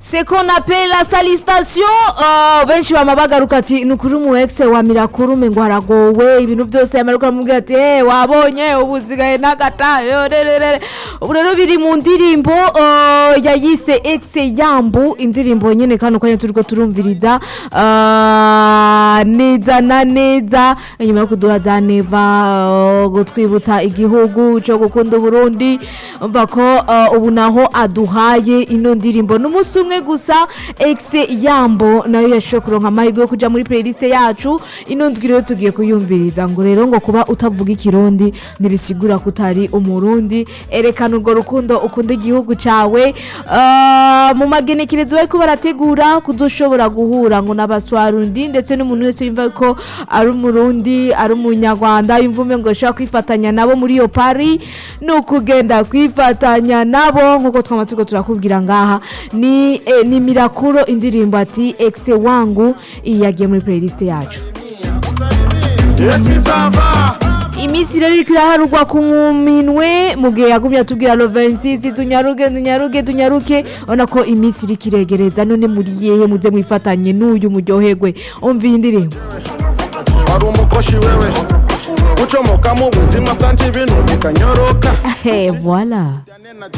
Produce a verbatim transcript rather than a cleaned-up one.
c'est qu'on appelle la salutation uh, benshi bamabagaruka ati nukuri mu ex wa Mirakuru mengo haragowe ibintu byose yamaruka mubwira ati eh wabonye ubuzigaye nagata ubu rero biri mu ndirimbo uh, yayise ex yambu indirimbo nyene kandi kwanya turiko turumviriza uh, neza na neza nyuma yo kuduha za neva uh, gutwibutsa igihugu cyo gukunda Burundi umva ko uh, ubu naho aduhaye ino ndirimbo n'umunsi umwe gusa ex yambo nayo yashokuronka amahirwe yo kuja muri playlist yacu ino ndwi rero tugiye kuyumviriza ngo rero ngo kuba utavuga ikirundi nibisigura kutari umurundi erekana urwo rukundo ukunda igihugu cawe uh, mu magenekerezo bariko barategura kuzoshobora guhura ngo n'abaswarundi ndetse n'umuntu wese yumva ko ari umurundi ari umunyarwanda yumvume ngo shaka kwifatanya nabo muri yo Paris no kugenda kwifatanya nabo nkuko twamaturiko turakubwira ngaha ni eh, ni Mirakuru indirimbo ati ex wangu iyagiye muri playlist yacu. Imisi rero ikiraharugwa ku minwe mugihe yagumya tubwira lo vingt-six tunyaruge tunyaruge tunyaruke ona ko imisi rikiregereza none muri yehe muze mwifatanye n'uyu muryoherwe umva indirimbo ari umukoshi wewe ucomoka mu buzima bwanje ibintu bikanyoroka eh voilà